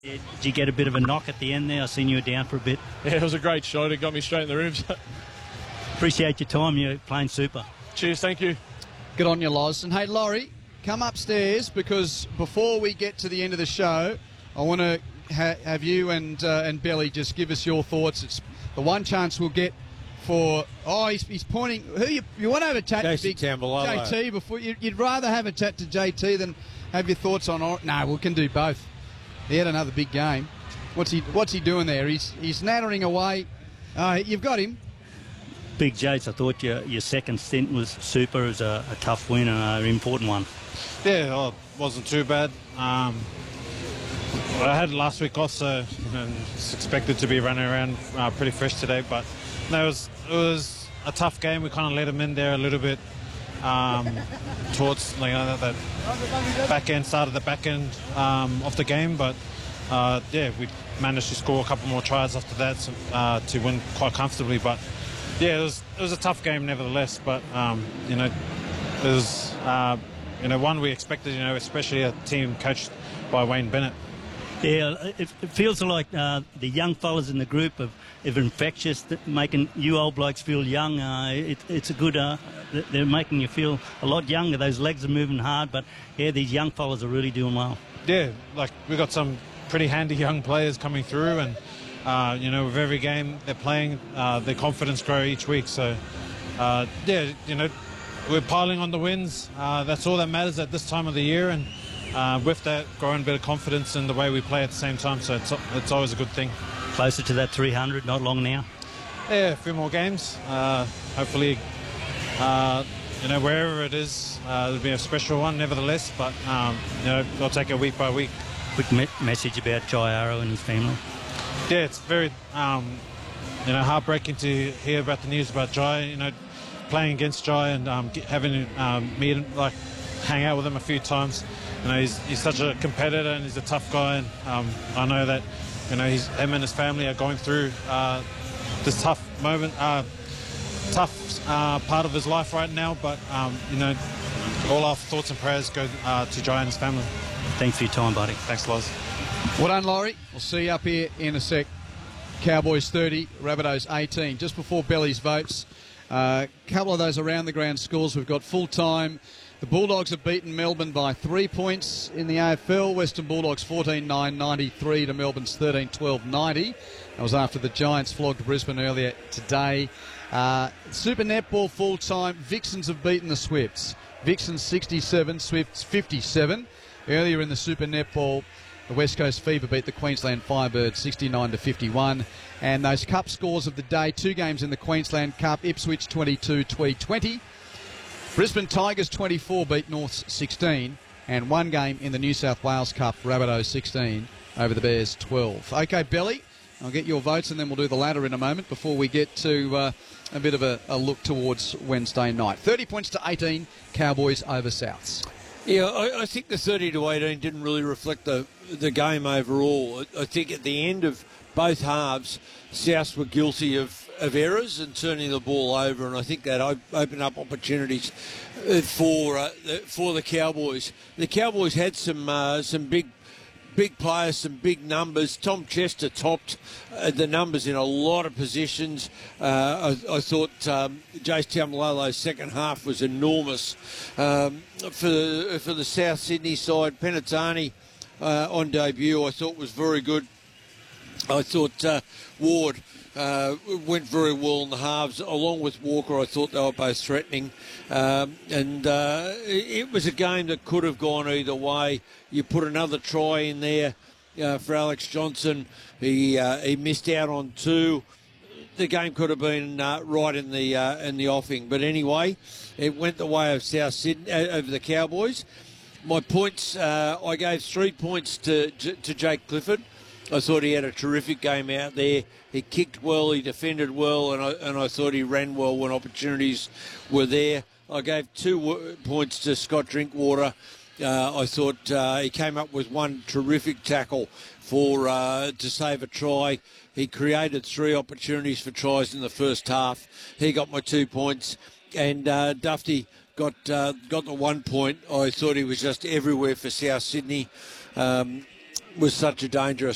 Did you get a bit of a knock at the end there? I seen you were down for a bit. Yeah, it was a great shot. It got me straight in the ribs. Appreciate your time. You're playing super. Cheers, thank you. Good on you, Loz. And hey, Laurie, come upstairs because before we get to the end of the show, I want to have you and Billy just give us your thoughts. It's the one chance we'll get for... Oh, he's pointing... Who you want to have a chat to Big JT before... You'd rather have a chat to JT than have your thoughts on... No, we can do both. He had another big game. What's he doing there? He's nattering away. You've got him. Big Jace, I thought your second stint was super. It was a tough win and an important one. Yeah, it wasn't too bad. I had last week off, so it's expected to be running around pretty fresh today. But no, it was a tough game. We kind of let him in there a little bit towards that back end, started the back end of the game. But yeah, we managed to score a couple more tries after that to win quite comfortably. But yeah, it was a tough game nevertheless. But it was one we expected. Especially a team coached by Wayne Bennett. Yeah, it feels like the young fellas in the group are infectious, making you old blokes feel young. It's a good... they're making you feel a lot younger. Those legs are moving hard, but yeah, these young fellas are really doing well. Yeah, we've got some pretty handy young players coming through, and with every game they're playing, their confidence grow each week. So we're piling on the wins. That's all that matters at this time of the year, and with that, growing a bit of confidence in the way we play at the same time. So it's always a good thing. Closer to that 300, not long now. Yeah, a few more games. Hopefully, wherever it is, it'll be a special one nevertheless. But I'll take it week by week. Quick message about Jai Arrow and his family. Yeah, it's very heartbreaking to hear about the news about Jai. Playing against Jai and having meet him, hang out with him a few times. He's such a competitor and he's a tough guy, and I know that him and his family are going through this tough moment, tough part of his life right now. But all our thoughts and prayers go to Jai and his family. Thanks for your time, buddy. Thanks, Loz. Well done, Laurie. We'll see you up here in a sec. Cowboys 30, Rabbitohs 18. Just before Belly's votes, a couple of those around the ground scores. We've got full time. The Bulldogs have beaten Melbourne by 3 points in the AFL. Western Bulldogs 14-9-93 to Melbourne's 13-12-90. That was after the Giants flogged Brisbane earlier today. Super Netball full time. Vixens have beaten the Swifts. Vixens 67, Swifts 57. Earlier in the Super Netball, the West Coast Fever beat the Queensland Firebirds 69-51. And those cup scores of the day, 2 games in the Queensland Cup, Ipswich 22, Tweed 20. Brisbane Tigers 24 beat Norths 16, and 1 game in the New South Wales Cup, Rabbitohs 16 over the Bears 12. Okay, Belly, I'll get your votes and then we'll do the ladder in a moment before we get to a bit of a look towards Wednesday night. 30 points to 18, Cowboys over Souths. Yeah, I think the 30-18 didn't really reflect the game overall. I think at the end of both halves, Souths were guilty of errors and turning the ball over, and I think that opened up opportunities for the Cowboys. The Cowboys had some big players, some big numbers. Tom Chester topped the numbers in a lot of positions. I thought Jace Taumalolo's second half was enormous. For the South Sydney side, Penatani on debut I thought was very good. I thought Ward went very well in the halves. Along with Walker, I thought they were both threatening. It was a game that could have gone either way. You put another try in there for Alex Johnson. He missed out on 2. The game could have been right in the offing. But anyway, it went the way of South Sydney over the Cowboys. My points, I gave 3 points to Jake Clifford. I thought he had a terrific game out there. He kicked well, he defended well, and I thought he ran well when opportunities were there. I gave 2 points to Scott Drinkwater. I thought he came up with 1 terrific tackle to save a try. He created 3 opportunities for tries in the first half. He got my 2 points, and Dufty got the 1 point. I thought he was just everywhere for South Sydney. Was such a dangerous